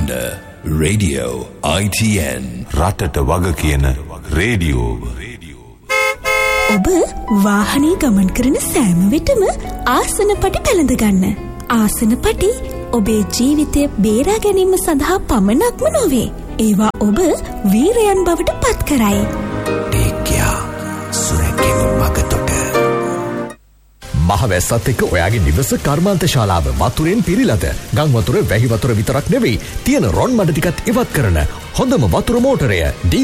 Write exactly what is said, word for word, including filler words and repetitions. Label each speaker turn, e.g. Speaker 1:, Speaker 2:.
Speaker 1: Alexander Radio I T N
Speaker 2: රටට වග කියන රේඩියෝ.
Speaker 3: ඔබ වාහනේ ගමන් කරන සෑම විටම ආසනපටි පැළඳ ගන්න. ආසනපටි ඔබේ ජීවිතය බේරා ගැනීම සඳහා පමණක්ම නොවේ. ඒවා ඔබ වීරයන් බවට පත් කරයි.
Speaker 1: ටේක්යා සුරැකීම මගතොට.
Speaker 4: මහවැස්සත් එක්ක ඔයාගේ නිවස කර්මාන්ත ශාලාව වතුරෙන් පිරීලාද? ගම් වතුර වැහි වතුර විතරක් නෙවෙයි, තියෙන රොන් මඩ ටිකත් ඉවත් කරන හොඳම වතුර මෝටරය